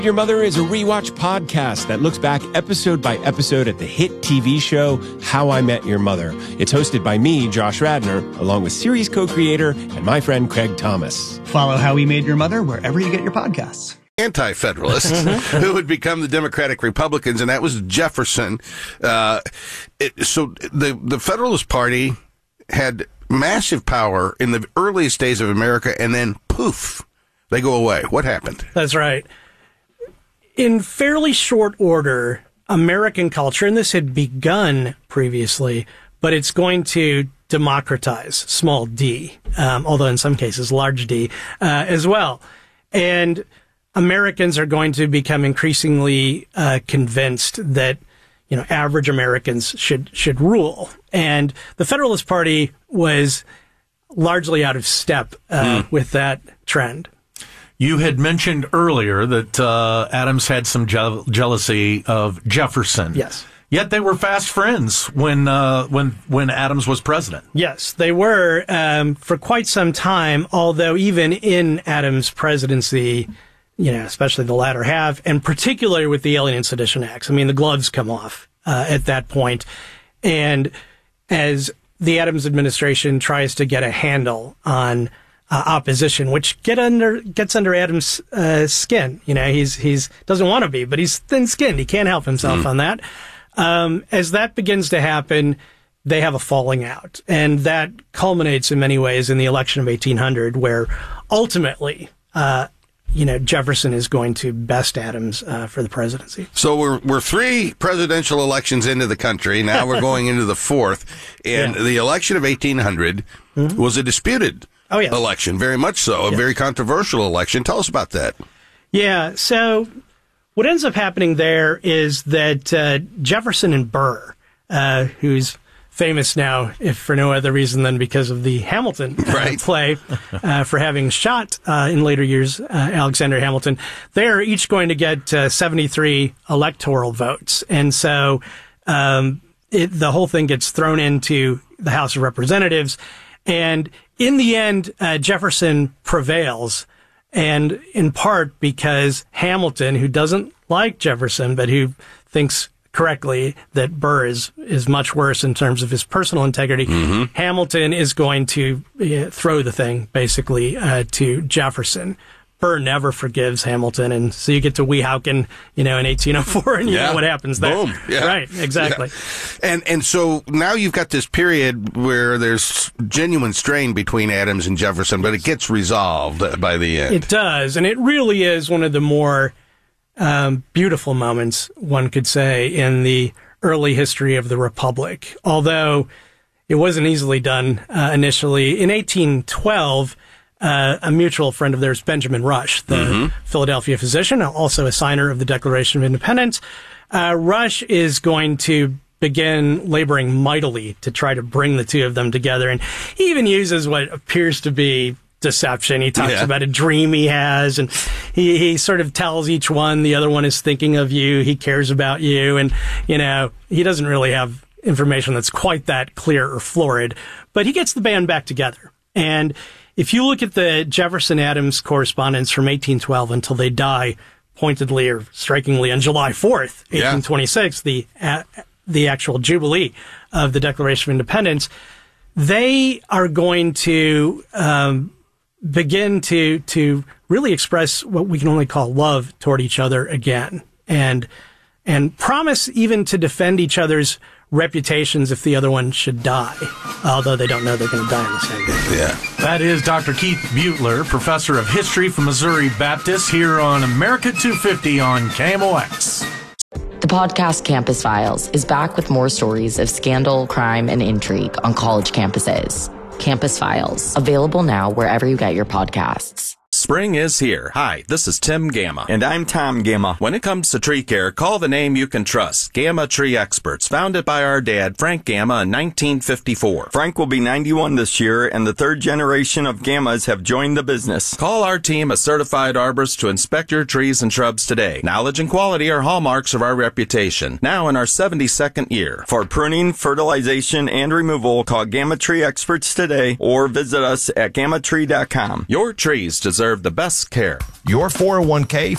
Your Mother is a rewatch podcast that looks back episode by episode at the hit TV show How I Met Your Mother. It's hosted by me, Josh Radnor, along with series co-creator and my friend Craig Thomas. Follow How We Made Your Mother wherever you get your podcasts. Anti-Federalists who would become the Democratic Republicans, and that was Jefferson. So the Federalist Party had massive power in the earliest days of America, and then poof, they go away. What happened? That's right. In fairly short order, American culture, and this had begun previously, but it's going to democratize, small d, although in some cases large d, as well. And Americans are going to become increasingly convinced that, you know, average Americans should rule. And the Federalist Party was largely out of step with that trend. You had mentioned earlier that Adams had some jealousy of Jefferson. Yes. Yet they were fast friends when Adams was president. Yes, they were for quite some time, although even in Adams' presidency, you know, especially the latter half, and particularly with the Alien and Sedition Acts, I mean, the gloves come off at that point. And as the Adams administration tries to get a handle on opposition, which gets under Adams' skin. You know, he's doesn't want to be, but he's thin-skinned. He can't help himself on that. As that begins to happen, they have a falling out, and that culminates in many ways in the election of 1800, where ultimately, Jefferson is going to best Adams for the presidency. So we're three presidential elections into the country. Now we're going into the fourth, and the election of 1800 was a disputed election, very much so, a very controversial election. Tell us about that. Yeah, so what ends up happening there is that Jefferson and Burr, who's famous now, if for no other reason than because of the Hamilton play, for having shot in later years Alexander Hamilton, they're each going to get 73 electoral votes. And so the whole thing gets thrown into the House of Representatives. And in the end, Jefferson prevails, and in part because Hamilton, who doesn't like Jefferson, but who thinks correctly that Burr is much worse in terms of his personal integrity, Hamilton is going to throw the thing, basically, to Jefferson. Burr never forgives Hamilton, and so you get to Weehawken, in 1804, and you know what happens there. Boom. Yeah. Right, exactly. Yeah. And so now you've got this period where there's genuine strain between Adams and Jefferson, but it gets resolved by the end. It does, and it really is one of the more beautiful moments, one could say, in the early history of the Republic, although it wasn't easily done initially. In 1812, a mutual friend of theirs, Benjamin Rush, the Philadelphia physician, also a signer of the Declaration of Independence, Rush is going to begin laboring mightily to try to bring the two of them together. And he even uses what appears to be deception. He talks about a dream he has, and he sort of tells each one the other one is thinking of you, he cares about you, and, he doesn't really have information that's quite that clear or florid, but he gets the band back together. And if you look at the Jefferson-Adams correspondence from 1812 until they die, pointedly or strikingly on July 4th, 1826, the actual jubilee of the Declaration of Independence, they are going to begin to really express what we can only call love toward each other again, and promise even to defend each other's reputations if the other one should die, although they don't know they're going to die on the same day. Yeah. That is Dr. Keith Butler, professor of history from Missouri Baptist, here on America 250 on KMOX. The podcast Campus Files is back with more stories of scandal, crime, and intrigue on college campuses. Campus Files, available now wherever you get your podcasts. Spring is here. Hi, this is Tim Gamma. And I'm Tom Gamma. When it comes to tree care, call the name you can trust. Gamma Tree Experts, founded by our dad, Frank Gamma, in 1954. Frank will be 91 this year, and the third generation of Gammas have joined the business. Call our team of certified arborists to inspect your trees and shrubs today. Knowledge and quality are hallmarks of our reputation. Now in our 72nd year. For pruning, fertilization, and removal, call Gamma Tree Experts today or visit us at gammatree.com. Your trees deserve the best care. Your 401k,